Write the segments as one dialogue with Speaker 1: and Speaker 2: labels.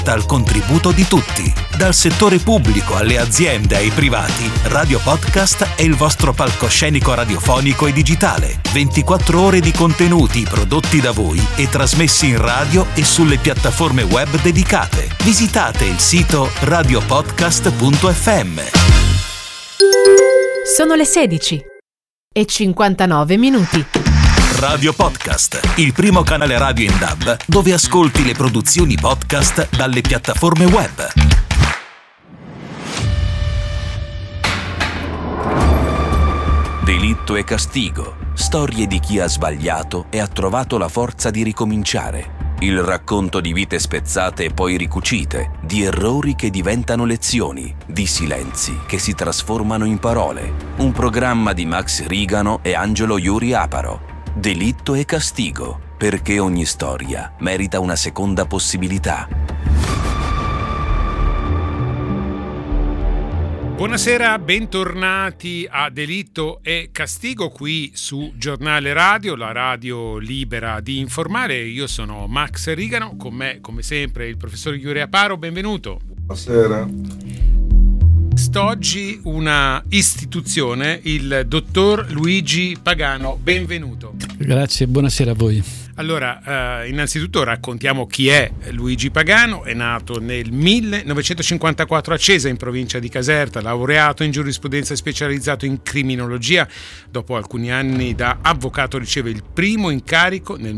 Speaker 1: Dal contributo di tutti, dal settore pubblico alle aziende ai privati, Radio Podcast è il vostro palcoscenico radiofonico e digitale. 24 ore di contenuti prodotti da voi e trasmessi in radio e sulle piattaforme web dedicate. Visitate il sito radiopodcast.fm.
Speaker 2: Sono le 16 e 59 minuti.
Speaker 1: Radio Podcast, il primo canale radio in DAB dove ascolti le produzioni podcast dalle piattaforme web. Delitto e castigo, storie di chi ha sbagliato e ha trovato la forza di ricominciare. Il racconto di vite spezzate e poi ricucite, di errori che diventano lezioni, di silenzi che si trasformano in parole. Un programma di Max Rigano e Angelo Iuri Aparo. Delitto e castigo, perché ogni storia merita una seconda possibilità.
Speaker 3: Buonasera, bentornati a Delitto e Castigo qui su Giornale Radio, la radio libera di informare. Io sono Max Rigano, con me come sempre il professor Iuri Aparo, benvenuto.
Speaker 4: Buonasera.
Speaker 3: Quest'oggi una istituzione, il dottor Luigi Pagano, benvenuto.
Speaker 5: Grazie, buonasera a voi.
Speaker 3: Allora, innanzitutto raccontiamo chi è Luigi Pagano. È nato nel 1954 a Cesa, in provincia di Caserta, laureato in giurisprudenza e specializzato in criminologia. Dopo alcuni anni da avvocato riceve il primo incarico nel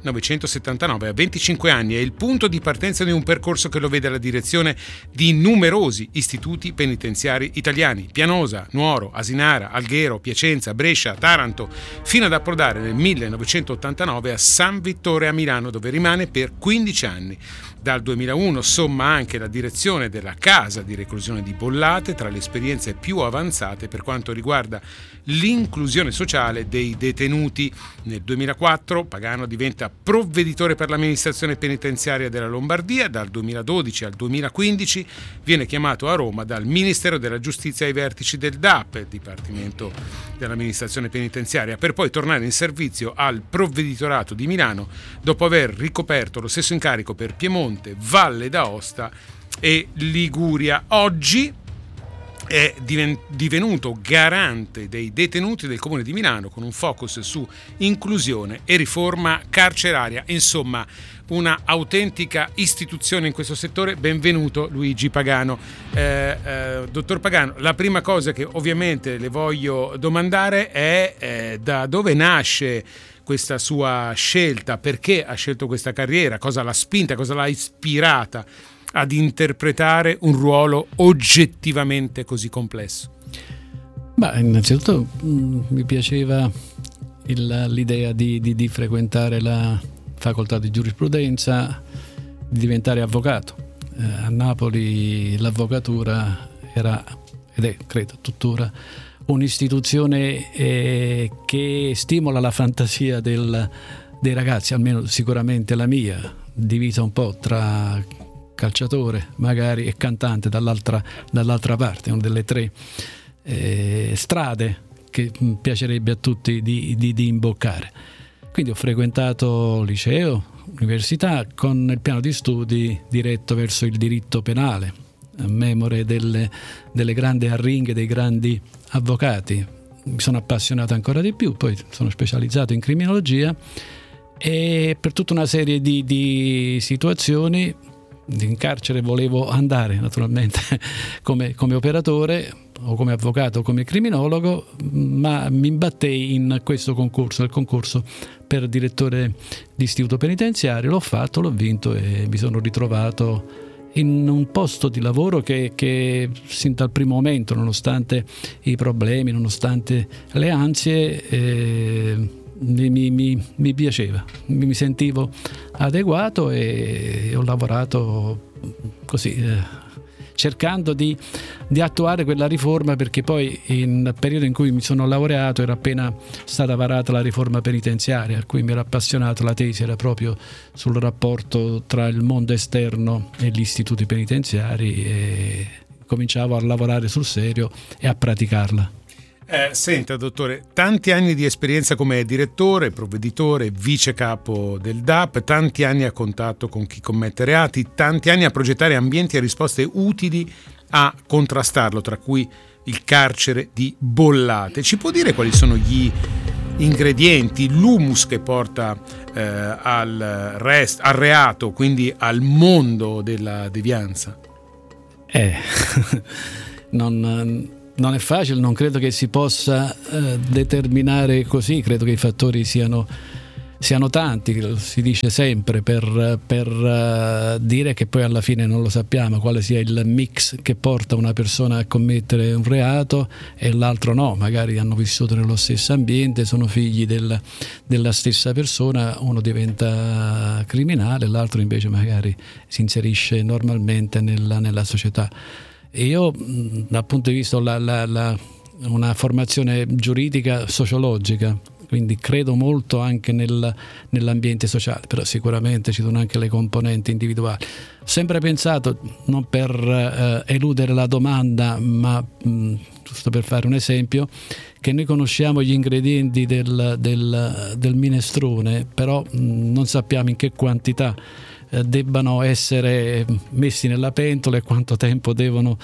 Speaker 3: 1979. A 25 anni è il punto di partenza di un percorso che lo vede alla direzione di numerosi istituti penitenziari italiani: Pianosa, Nuoro, Asinara, Alghero, Piacenza, Brescia, Taranto, fino ad approdare nel 1989 a San Vittore a Milano, dove rimane per 15 anni. Dal 2001 somma anche la direzione della casa di reclusione di Bollate, tra le esperienze più avanzate per quanto riguarda l'inclusione sociale dei detenuti. Nel 2004 Pagano diventa provveditore per l'amministrazione penitenziaria della Lombardia. Dal 2012 al 2015 viene chiamato a Roma dal Ministero della Giustizia ai vertici del DAP, Dipartimento dell'amministrazione penitenziaria, per poi tornare in servizio al provveditorato di Milano dopo aver ricoperto lo stesso incarico per Piemonte, Valle d'Aosta e Liguria. Oggi è divenuto garante dei detenuti del Comune di Milano, con un focus su inclusione e riforma carceraria. Insomma, una autentica istituzione in questo settore. Benvenuto Luigi Pagano. Dottor Pagano, la prima cosa che ovviamente le voglio domandare è da dove nasce questa sua scelta, perché ha scelto questa carriera, cosa l'ha spinta, cosa l'ha ispirata ad interpretare un ruolo oggettivamente così complesso?
Speaker 5: Innanzitutto mi piaceva l'idea di frequentare la facoltà di giurisprudenza, di diventare avvocato. A Napoli l'avvocatura era, ed è credo tuttora, un'istituzione che stimola la fantasia dei ragazzi, almeno sicuramente la mia, divisa un po' tra calciatore magari e cantante dall'altra parte, una delle tre strade che piacerebbe a tutti di imboccare. Quindi ho frequentato liceo, università, con il piano di studi diretto verso il diritto penale, a memore delle grandi arringhe dei grandi avvocati. Mi sono appassionato ancora di più, poi sono specializzato in criminologia e per tutta una serie di situazioni in carcere volevo andare naturalmente come operatore o come avvocato o come criminologo, ma mi imbattei in questo concorso, il concorso per direttore di istituto penitenziario. L'ho fatto, l'ho vinto e mi sono ritrovato in un posto di lavoro che sin dal primo momento, nonostante i problemi, nonostante le ansie, mi piaceva, mi sentivo adeguato e ho lavorato così, cercando di attuare quella riforma, perché poi nel periodo in cui mi sono laureato era appena stata varata la riforma penitenziaria, a cui mi era appassionato. La tesi era proprio sul rapporto tra il mondo esterno e gli istituti penitenziari e cominciavo a lavorare sul serio e a praticarla.
Speaker 3: Senta dottore, tanti anni di esperienza come direttore, provveditore, vice capo del DAP, tanti anni a contatto con chi commette reati, tanti anni a progettare ambienti e risposte utili a contrastarlo, tra cui il carcere di Bollate. Ci può dire quali sono gli ingredienti, l'humus che porta al reato, quindi al mondo della devianza?
Speaker 5: Non è facile, non credo che si possa determinare così, credo che i fattori siano tanti, si dice sempre per dire che poi alla fine non lo sappiamo quale sia il mix che porta una persona a commettere un reato e l'altro no, magari hanno vissuto nello stesso ambiente, sono figli della stessa persona, uno diventa criminale, l'altro invece magari si inserisce normalmente nella società. E io dal punto di vista una formazione giuridica sociologica, quindi credo molto anche nell'ambiente sociale, però sicuramente ci sono anche le componenti individuali. Ho sempre pensato, non per eludere la domanda, ma giusto per fare un esempio, che noi conosciamo gli ingredienti del minestrone, però non sappiamo in che quantità debbano essere messi nella pentola e quanto tempo devono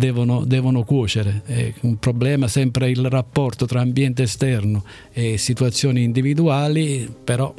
Speaker 5: cuocere. È un problema sempre il rapporto tra ambiente esterno e situazioni individuali, però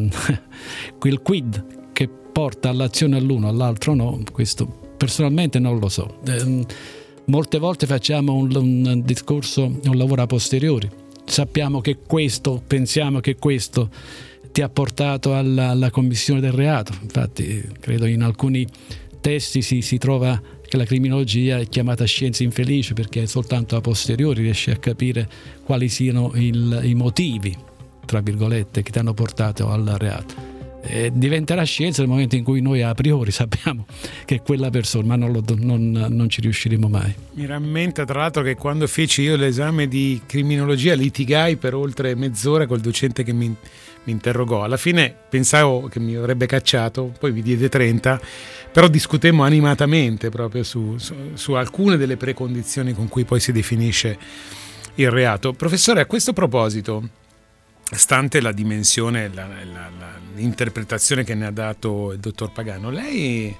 Speaker 5: quel quid che porta all'azione all'uno all'altro no, questo personalmente non lo so. Molte volte facciamo un discorso, un lavoro a posteriori, sappiamo che questo, pensiamo che questo ti ha portato alla commissione del reato. Infatti credo in alcuni testi si trova che la criminologia è chiamata scienza infelice, perché soltanto a posteriori riesci a capire quali siano i motivi, tra virgolette, che ti hanno portato al reato. Diventerà scienza nel momento in cui noi a priori sappiamo che è quella persona, ma non ci riusciremo mai.
Speaker 3: Mi rammenta tra l'altro che quando feci io l'esame di criminologia litigai per oltre mezz'ora col docente che mi interrogò. Alla fine pensavo che mi avrebbe cacciato, poi mi diede 30, però discutemmo animatamente proprio su alcune delle precondizioni con cui poi si definisce il reato. Professore, a questo proposito, stante la dimensione, l'interpretazione che ne ha dato il dottor Pagano, lei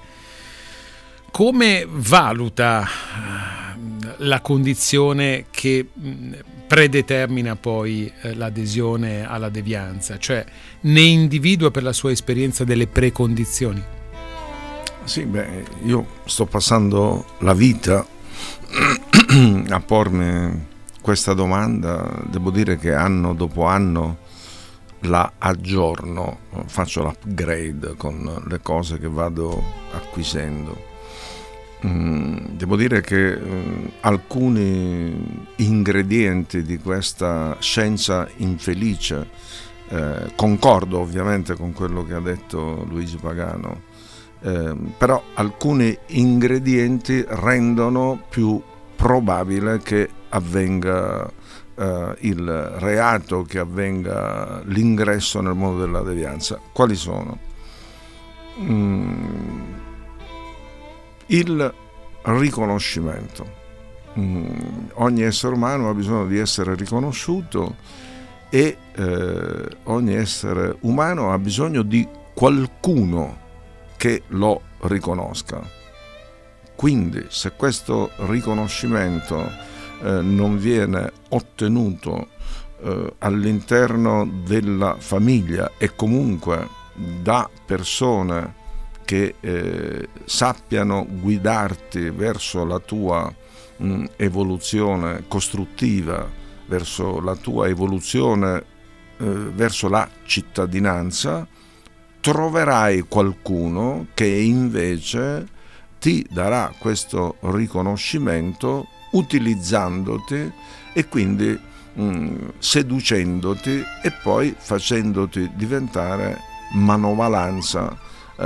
Speaker 3: come valuta la condizione che predetermina poi l'adesione alla devianza, cioè ne individua per la sua esperienza delle precondizioni?
Speaker 4: Sì, io sto passando la vita a pormi questa domanda, devo dire che anno dopo anno la aggiorno, faccio l'upgrade con le cose che vado acquisendo. Devo dire che alcuni ingredienti di questa scienza infelice, concordo ovviamente con quello che ha detto Luigi Pagano, però alcuni ingredienti rendono più probabile che avvenga il reato, che avvenga l'ingresso nel mondo della devianza. Quali sono? Il riconoscimento. Ogni essere umano ha bisogno di essere riconosciuto e ogni essere umano ha bisogno di qualcuno che lo riconosca. Quindi se questo riconoscimento non viene ottenuto all'interno della famiglia e comunque da persone che sappiano guidarti verso la tua evoluzione costruttiva, verso la tua evoluzione verso la cittadinanza, troverai qualcuno che invece ti darà questo riconoscimento utilizzandoti e quindi seducendoti e poi facendoti diventare manovalanza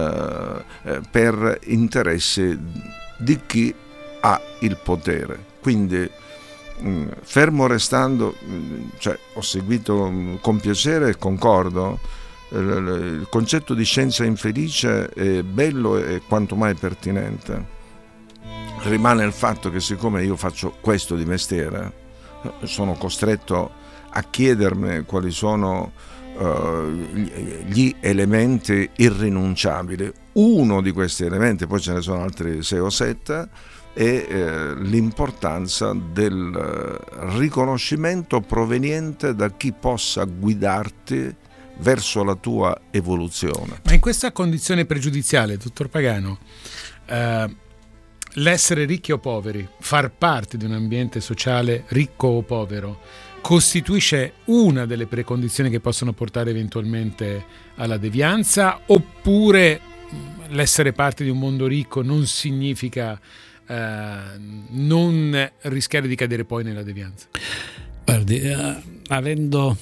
Speaker 4: per interessi di chi ha il potere. Quindi fermo restando, ho seguito con piacere e concordo, il concetto di scienza infelice è bello e quanto mai pertinente. Rimane il fatto che siccome io faccio questo di mestiere, sono costretto a chiedermi quali sono gli elementi irrinunciabili. Uno di questi elementi, poi ce ne sono altri 6 o 7, è l'importanza del riconoscimento proveniente da chi possa guidarti verso la tua evoluzione.
Speaker 3: Ma in questa condizione pregiudiziale, dottor Pagano, l'essere ricchi o poveri, far parte di un ambiente sociale ricco o povero, costituisce una delle precondizioni che possono portare eventualmente alla devianza, oppure l'essere parte di un mondo ricco non significa non rischiare di cadere poi nella devianza?
Speaker 5: Guardi, avendo